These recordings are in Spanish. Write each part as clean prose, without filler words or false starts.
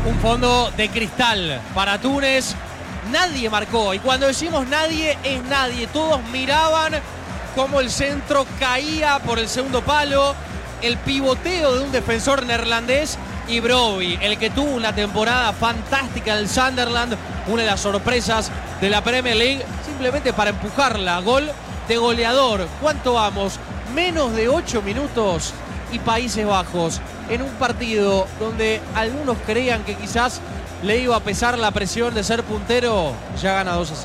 Un fondo de cristal para Túnez. Nadie marcó. Y cuando decimos nadie, es nadie. Todos miraban cómo el centro caía por el segundo palo. El pivoteo de un defensor neerlandés. Y Brobbey, el que tuvo una temporada fantástica del Sunderland. Una de las sorpresas de la Premier League. Simplemente para empujarla. Gol de goleador. ¿Cuánto vamos? Menos de 8 minutos. Y Países Bajos en un partido donde algunos creían que quizás le iba a pesar la presión de ser puntero, ya gana 2-0.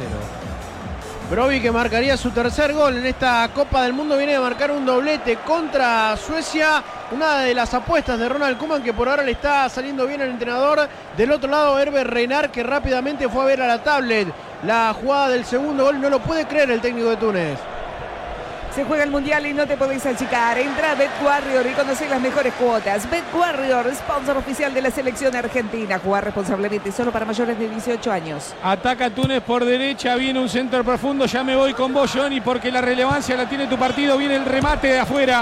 Brobbey, que marcaría su tercer gol en esta Copa del Mundo, viene de marcar un doblete contra Suecia. Una de las apuestas de Ronald Koeman, que por ahora le está saliendo bien al entrenador. Del otro lado, Herbert Renard, que rápidamente fue a ver a la tablet la jugada del segundo gol. No lo puede creer el técnico de Túnez. Se juega el Mundial y no te podéis achicar. Entra a BetWarrior y conoce las mejores cuotas. BetWarrior, sponsor oficial de la selección argentina. Jugar responsablemente, solo para mayores de 18 años. Ataca Túnez por derecha, viene un centro profundo. Ya me voy con vos, Johnny, porque la relevancia la tiene tu partido. Viene el remate de afuera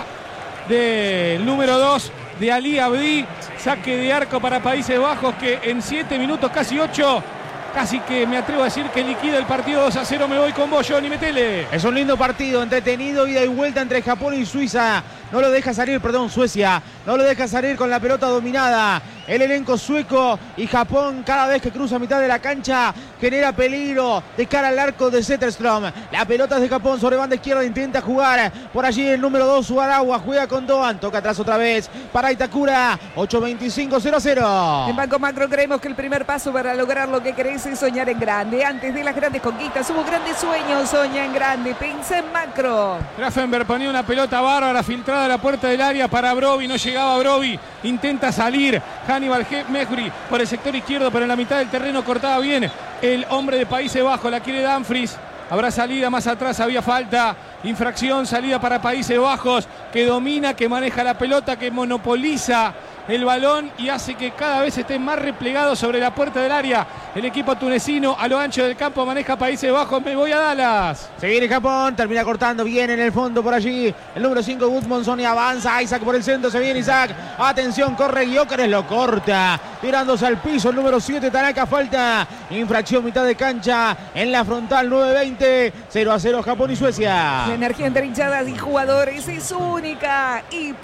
del número 2 de Ali Abdi. Saque de arco para Países Bajos, que en 7 minutos, casi 8... Casi que me atrevo a decir que liquida el partido 2-0. Me voy con vos, Johnny, metele. Es un lindo partido, entretenido, ida y vuelta entre Japón y Suiza. No lo deja salir, Suecia. No lo deja salir con la pelota dominada. El elenco sueco y Japón, cada vez que cruza mitad de la cancha, genera peligro de cara al arco de Zetterström. La pelota es de Japón sobre banda izquierda, intenta jugar por allí el número 2, Suarawa, juega con Doan, toca atrás otra vez para Itakura. 8:25, 0-0. En Banco Macro creemos que el primer paso para lograr lo que querés es soñar en grande. Antes de las grandes conquistas hubo grandes sueños. Soña en grande, piensa en macro. Grafenberg ponía una pelota bárbara filtrada a la puerta del área para Brobbey. No llegaba Brobbey, intenta salir Hannibal Mejbri por el sector izquierdo, pero en la mitad del terreno cortaba bien el hombre de Países Bajos. La quiere Dumfries. Habrá salida más atrás, había falta. Infracción, salida para Países Bajos, que domina, que maneja la pelota, que monopoliza el balón y hace que cada vez esté más replegado sobre la puerta del área. El equipo tunecino a lo ancho del campo maneja Países Bajos. Me voy a Dallas. Se viene Japón, termina cortando bien en el fondo por allí. El número 5, Gudmundsson, y avanza Isaac por el centro. Se viene Isaac. Atención, corre Gyökeres, lo corta. Tirándose al piso el número 7, Tanaka, falta. Infracción, mitad de cancha en la frontal, 9:20. 0-0 Japón y Suecia. La energía entre hinchadas y jugadores es única.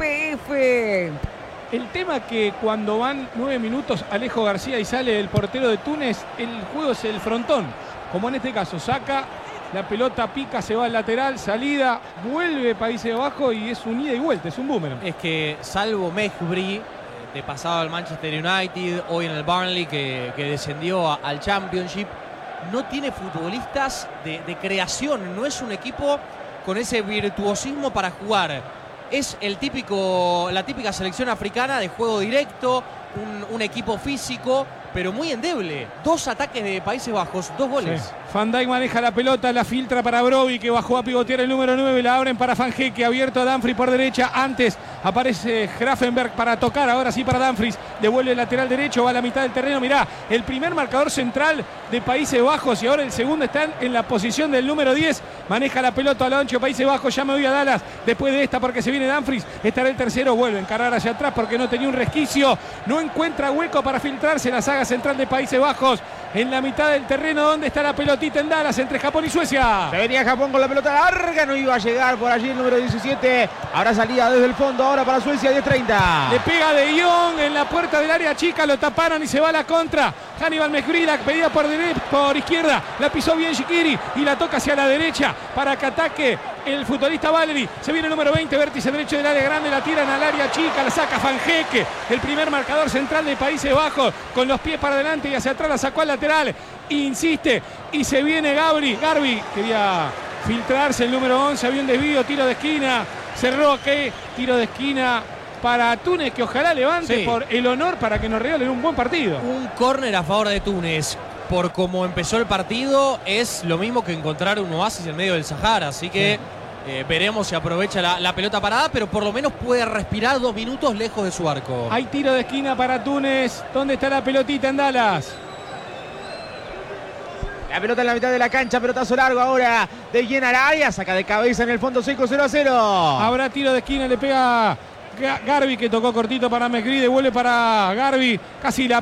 YPF. El tema que cuando van 9 minutos Alejo García y sale el portero de Túnez, el juego es el frontón. Como en este caso, saca, la pelota pica, se va al lateral, salida, vuelve Países Bajos y es un ida y vuelta, es un boomerang. Es que salvo Mejbri, de pasado al Manchester United, hoy en el Burnley que descendió al Championship, no tiene futbolistas de creación, no es un equipo con ese virtuosismo para jugar. Es la típica selección africana de juego directo, un equipo físico, pero muy endeble. 2 ataques de Países Bajos, 2 goles. Sí. Van Dijk maneja la pelota, la filtra para Brobbey, que bajó a pivotear el número 9, la abren para Van Hecke, abierto a Dumfries por derecha. Antes aparece Grafenberg para tocar, ahora sí para Dumfries. Devuelve el lateral derecho, va a la mitad del terreno. Mirá, el primer marcador central de Países Bajos y ahora el segundo está en la posición del número 10. Maneja la pelota a lo ancho Países Bajos, ya me voy a Dallas. Después de esta, porque se viene Dumfries, estará el tercero, vuelve a encarar hacia atrás porque no tenía un resquicio. No encuentra hueco para filtrarse la saga central de Países Bajos. En la mitad del terreno, donde está la pelotita en Dallas, entre Japón y Suecia. Se venía Japón con la pelota larga, no iba a llegar por allí el número 17. Ahora salía desde el fondo, ahora para Suecia, 10:30. Le pega De Jong en la puerta del área chica, lo taparon y se va a la contra. Hannibal Mejbri, la pedida por izquierda, la pisó bien Shaqiri y la toca hacia la derecha para que ataque el futbolista Valery. Se viene el número 20, vértice derecho del área grande, la tiran al área chica, la saca Van Hecke, el primer marcador central de Países Bajos, con los pies para adelante y hacia atrás, la sacó al lateral, insiste y se viene Garbi, quería filtrarse el número 11, había un desvío, tiro de esquina, cerró que tiro de esquina para Túnez, que ojalá levante por el honor para que nos regalen un buen partido. Un córner a favor de Túnez. Por cómo empezó el partido, es lo mismo que encontrar un oasis en medio del Sahara. Así que veremos si aprovecha la pelota parada, pero por lo menos puede respirar 2 minutos lejos de su arco. Hay tiro de esquina para Túnez. ¿Dónde está la pelotita en Dallas? La pelota en la mitad de la cancha, pelotazo largo ahora de llena al área, saca de cabeza en el fondo seco, 0-0. Habrá tiro de esquina, le pega Garbi, que tocó cortito para Mejbri, devuelve para Garbi, casi la